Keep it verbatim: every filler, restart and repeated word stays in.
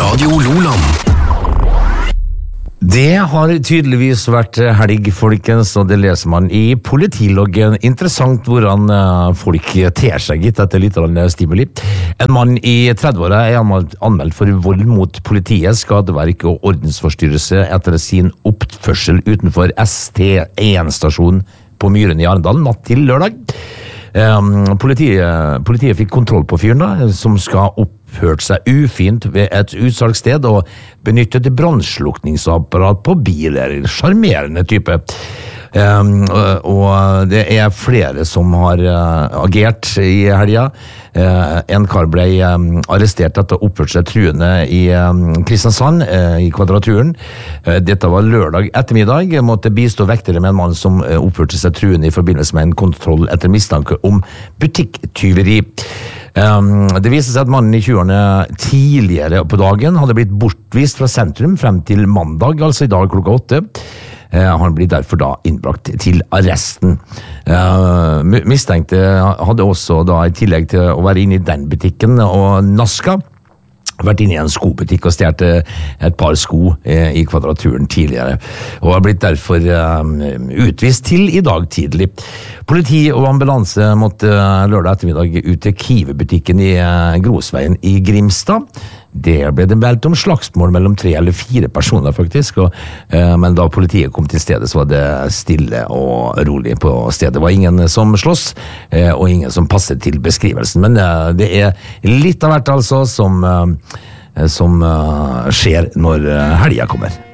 Radio Loland. Det har tydeligvis vært helg, folkens, og det leser man i politiloggen. Interessant hvordan folk ter seg gitt etter litt stimuli. En mann i trettiåra er anmeldt for vold mot politiet, skadeverk og ordensforstyrrelse etter sin oppførsel utenfor S T én-stasjonen på Myren i Arendal natt til lørdag. Um, politiet, politiet fikk kontroll på fyren da, som skal oppført seg ufint ved et utsalgssted og benyttet brannslukningsapparat på biler. Charmerende type. Um, og det er flere som har uh, agert i helga. Uh, en kar ble um, arrestert etter å oppført seg truende i um, Kristiansand, uh, i Kvadraturen. Uh, dette var lørdag ettermiddag. Måtte bistå vektere med en mann som uh, oppførte seg truende i forbindelse med en kontroll etter mistanke om butikktyveri. Um, det viste seg at mannen i tjuerne tidligere på dagen hadde blitt bortvist fra sentrum frem til mandag, altså i dag klokka åtte. Han blir derfor da innbrakt til arresten. Uh, mistenkte hadde også da, i tillegg til å være inne i den butikken og naska, vært inne i en skobutikk og stjert et par sko eh, i Kvadraturen tidligere, og har blitt derfor eh, utvist til i dag tidlig. Politi og ambulanse måtte lørdag ettermiddag ut til Kive-butikken i eh, Grosveien i Grimstad. Der ble det meldt om slagsmål mellom tre eller fire personer faktisk, og, eh, men da politiet kom til stedet så var det stille og rolig på stedet. Det var ingen som slåss, eh, og ingen som passet til beskrivelsen, men eh, det er litt av hvert altså som, eh, som eh, skjer når helga kommer.